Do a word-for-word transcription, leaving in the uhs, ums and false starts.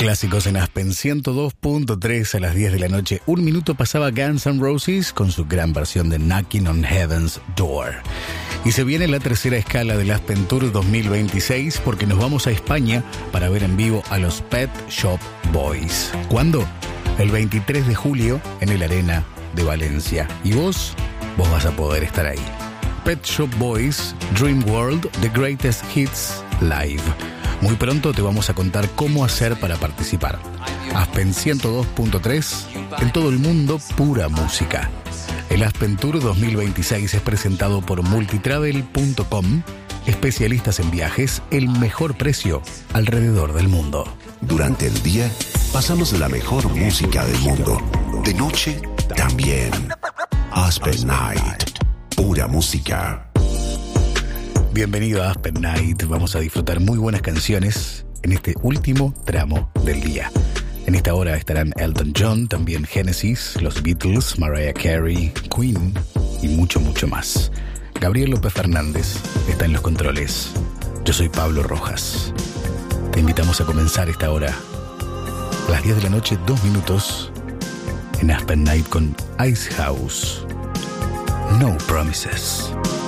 Clásicos en Aspen ciento dos punto tres a las diez de la noche. Un minuto pasaba Guns N' Roses con su gran versión de Knocking on Heaven's Door. Y se viene la tercera escala del Aspen Tour dos mil veintiséis porque nos vamos a España para ver en vivo a los Pet Shop Boys. ¿Cuándo? El veintitrés de julio en el Arena de Valencia. Y vos, vos vas a poder estar ahí. Pet Shop Boys, Dream World, The Greatest Hits Live. Muy pronto te vamos a contar cómo hacer para participar. Aspen ciento dos punto tres, en todo el mundo, pura música. El Aspen Tour dos mil veintiséis es presentado por multitravel punto com, especialistas en viajes, el mejor precio alrededor del mundo. Durante el día, pasamos la mejor música del mundo. De noche, también. Aspen Night, pura música. Bienvenido a Aspen Night. Vamos a disfrutar muy buenas canciones en este último tramo del día. En esta hora estarán Elton John, también Genesis, los Beatles, Mariah Carey, Queen y mucho, mucho más. Gabriel López Fernández está en los controles. Yo soy Pablo Rojas. Te invitamos a comenzar esta hora a las diez de la noche, dos minutos, en Aspen Night con Ice House. No Promises.